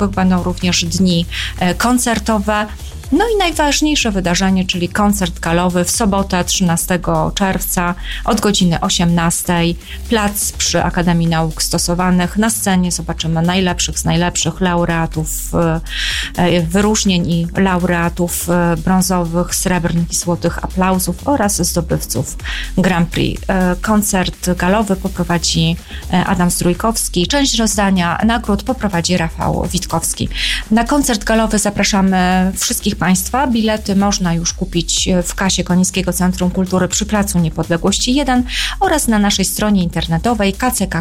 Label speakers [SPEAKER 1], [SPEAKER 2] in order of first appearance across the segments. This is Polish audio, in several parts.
[SPEAKER 1] kulturowych, będą również dni koncertowe. No i najważniejsze wydarzenie, czyli koncert galowy w sobotę 13 czerwca od godziny 18. Plac przy Akademii Nauk Stosowanych. Na scenie zobaczymy najlepszych z najlepszych laureatów wyróżnień i laureatów brązowych, srebrnych i złotych aplauzów oraz zdobywców Grand Prix. Koncert galowy poprowadzi Adam Strójkowski. Część rozdania nagród poprowadzi Rafał Witkowski. Na koncert galowy zapraszamy wszystkich Państwa. Bilety można już kupić w kasie Konińskiego Centrum Kultury przy Placu Niepodległości 1 oraz na naszej stronie internetowej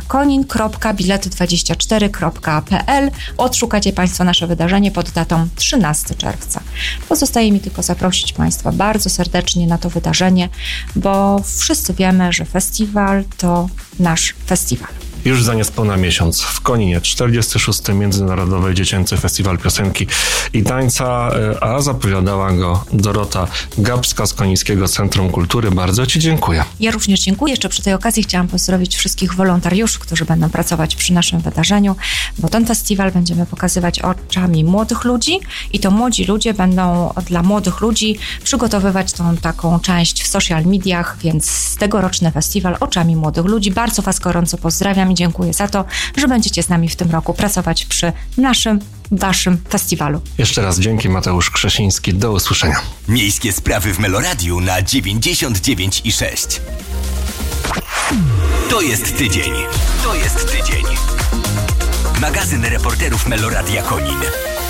[SPEAKER 1] kckkonin.bilety24.pl. Odszukacie Państwo nasze wydarzenie pod datą 13 czerwca. Pozostaje mi tylko zaprosić Państwa bardzo serdecznie na to wydarzenie, bo wszyscy wiemy, że festiwal to nasz festiwal.
[SPEAKER 2] Już za niespełna miesiąc w Koninie 46. Międzynarodowy Dziecięcy Festiwal Piosenki i Tańca, a zapowiadała go Dorota Gabska z Konińskiego Centrum Kultury. Bardzo Ci dziękuję.
[SPEAKER 1] Ja również dziękuję. Jeszcze przy tej okazji chciałam pozdrowić wszystkich wolontariuszy, którzy będą pracować przy naszym wydarzeniu, bo ten festiwal będziemy pokazywać oczami młodych ludzi i to młodzi ludzie będą dla młodych ludzi przygotowywać tą taką część w social mediach, więc tegoroczny festiwal oczami młodych ludzi. Bardzo Was gorąco pozdrawiam i dziękuję za to, że będziecie z nami w tym roku pracować przy waszym festiwalu.
[SPEAKER 2] Jeszcze raz dzięki, Mateusz Krzesiński. Do usłyszenia.
[SPEAKER 3] Miejskie sprawy w Meloradiu na 99,6. To jest tydzień. Magazyn reporterów Meloradia Konin.